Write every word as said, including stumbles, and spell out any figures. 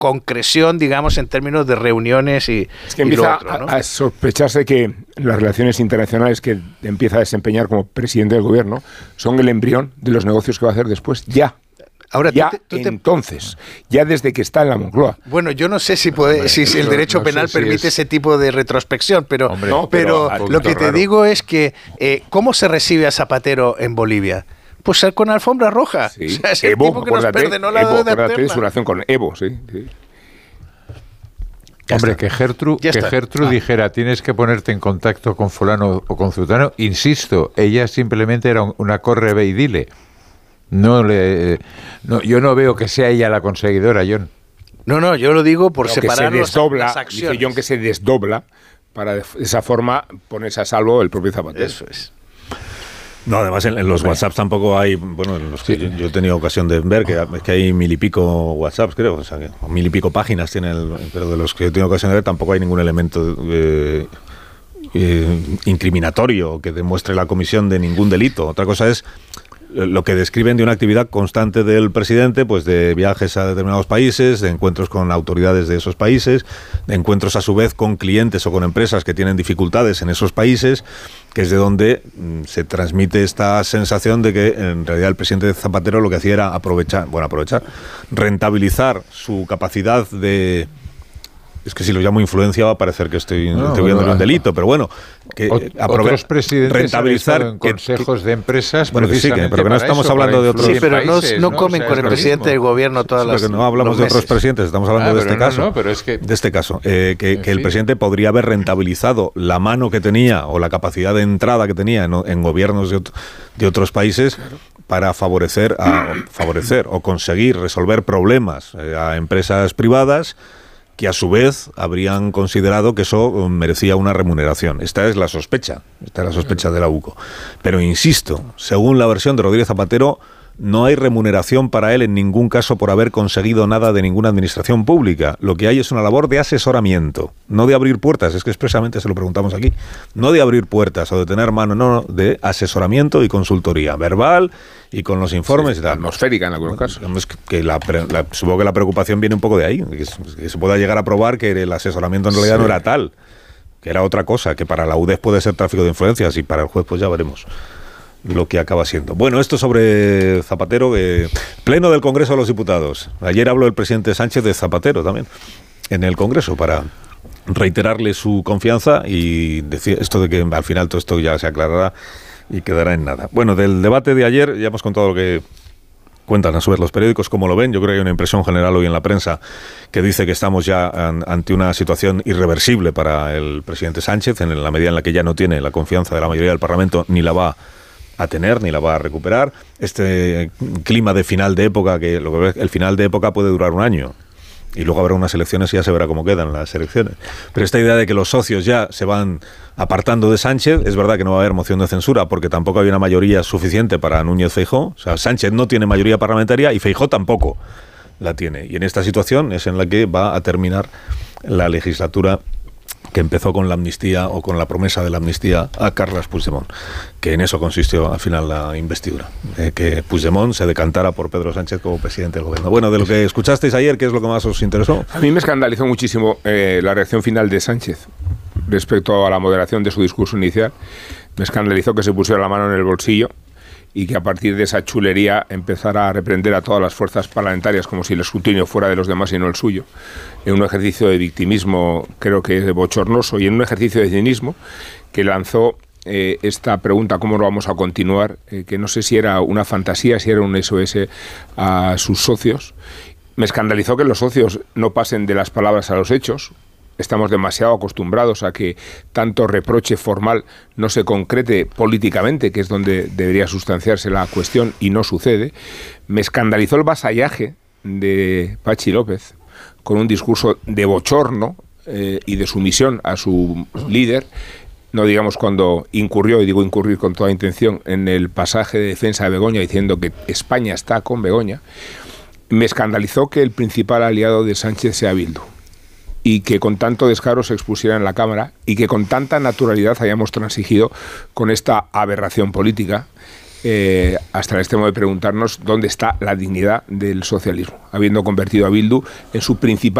concreción, digamos, en términos de reuniones y, es que y empieza lo otro, ¿no? a, a sospecharse que las relaciones internacionales que empieza a desempeñar como presidente del gobierno son el embrión de los negocios que va a hacer después, ya. Ahora, ya tú te, tú te... entonces, ya desde que está en la Moncloa. Bueno, yo no sé si puede, Hombre, si, si el derecho no penal sé si permite es... ese tipo de retrospección, pero, Hombre, no, pero, pero lo que te raro. digo es que eh, ¿cómo se recibe a Zapatero en Bolivia? Pues con alfombra roja. Sí. O sea, es el Evo, tipo que nos perdonó la Evo, deuda de su relación con Evo, sí. sí. Ya Hombre, está. que Gertrude, que Gertrude ah. dijera tienes que ponerte en contacto con fulano o con zutano, insisto, ella simplemente era una corre ve y dile. No le, no, yo no veo que sea ella la conseguidora, John. No, no, yo lo digo por Pero separar que se desdobla, las acciones. Dice John que se desdobla para de esa forma ponerse a salvo el propio Zapatero. Eso es. No, además en, en los WhatsApps tampoco hay, bueno, en los que sí. yo, yo he tenido ocasión de ver que, que hay mil y pico WhatsApps, creo, o sea, que mil y pico páginas tiene el, pero de los que yo he tenido ocasión de ver tampoco hay ningún elemento eh, eh, incriminatorio que demuestre la comisión de ningún delito. Otra cosa es lo que describen de una actividad constante del presidente, pues de viajes a determinados países, de encuentros con autoridades de esos países, de encuentros a su vez con clientes o con empresas que tienen dificultades en esos países, que es de donde mm, se transmite esta sensación de que en realidad el presidente Zapatero lo que hacía era aprovechar, bueno, aprovechar, rentabilizar su capacidad de... Es que si lo llamo influencia va a parecer que estoy no, atribuyéndole bueno, un delito, pero bueno, que aprove- otros presidentes rentabilizar en consejos que, de empresas, bueno, que sí, que, pero que no estamos eso, hablando de otros. Sí, pero países, no, no ¿no? comen o sea, con el presidente del gobierno todas sí, las. Porque no hablamos de otros presidentes, estamos hablando ah, de este no, caso. No, pero es que de este caso, eh, que, que fin. el presidente podría haber rentabilizado la mano que tenía o la capacidad de entrada que tenía en, en gobiernos de, ot- de otros países. Claro. Para favorecer, a, favorecer o conseguir resolver problemas eh, a empresas privadas que a su vez habrían considerado que eso merecía una remuneración. Esta es la sospecha, esta es la sospecha de la U C O. Pero insisto, según la versión de Rodríguez Zapatero, no hay remuneración para él en ningún caso por haber conseguido nada de ninguna administración pública. Lo que hay es una labor de asesoramiento, no de abrir puertas, es que expresamente se lo preguntamos aquí, no de abrir puertas o de tener mano, no, no, de asesoramiento y consultoría verbal y con los informes sí, y tal. Atmosférica en algunos casos. Que, que la, la, supongo que la preocupación viene un poco de ahí, que, que se pueda llegar a probar que el asesoramiento en realidad sí. no era tal, que era otra cosa, que para la U D E F puede ser tráfico de influencias y para el juez pues ya veremos lo que acaba siendo. Bueno, esto sobre Zapatero, eh, pleno del Congreso de los Diputados. Ayer habló el presidente Sánchez de Zapatero también, en el Congreso, para reiterarle su confianza y decir esto de que al final todo esto ya se aclarará y quedará en nada. Bueno, del debate de ayer ya hemos contado lo que cuentan a su vez los periódicos, cómo lo ven. Yo creo que hay una impresión general hoy en la prensa que dice que estamos ya an, ante una situación irreversible para el presidente Sánchez, en la medida en la que ya no tiene la confianza de la mayoría del Parlamento, ni la va a tener, ni la va a recuperar. Este clima de final de época, que lo que ve, el final de época puede durar un año, y luego habrá unas elecciones y ya se verá cómo quedan las elecciones. Pero esta idea de que los socios ya se van apartando de Sánchez, es verdad que no va a haber moción de censura, porque tampoco hay una mayoría suficiente para Núñez Feijóo. O sea, Sánchez no tiene mayoría parlamentaria y Feijóo tampoco la tiene. Y en esta situación es en la que va a terminar la legislatura que empezó con la amnistía o con la promesa de la amnistía a Carles Puigdemont, que en eso consistió al final la investidura, eh, que Puigdemont se decantara por Pedro Sánchez como presidente del gobierno. Bueno, de lo que escuchasteis ayer, ¿qué es lo que más os interesó? A mí me escandalizó muchísimo eh, la reacción final de Sánchez respecto a la moderación de su discurso inicial. Me escandalizó que se pusiera la mano en el bolsillo y que a partir de esa chulería empezara a reprender a todas las fuerzas parlamentarias como si el escrutinio fuera de los demás y no el suyo, en un ejercicio de victimismo creo que es bochornoso y en un ejercicio de cinismo que lanzó eh, esta pregunta, ¿cómo lo vamos a continuar? Eh, que no sé si era una fantasía, si era un S O S a sus socios. Me escandalizó que los socios no pasen de las palabras a los hechos. Estamos demasiado acostumbrados a que tanto reproche formal no se concrete políticamente, que es donde debería sustanciarse la cuestión, y no sucede. Me escandalizó el vasallaje de Pachi López con un discurso de bochorno eh, y de sumisión a su líder, no digamos cuando incurrió, y digo incurrir con toda intención, en el pasaje de defensa de Begoña diciendo que España está con Begoña. Me escandalizó que el principal aliado de Sánchez sea Bildu, y que con tanto descaro se expusiera en la Cámara y que con tanta naturalidad hayamos transigido con esta aberración política eh, hasta el extremo de preguntarnos dónde está la dignidad del socialismo, habiendo convertido a Bildu en su principal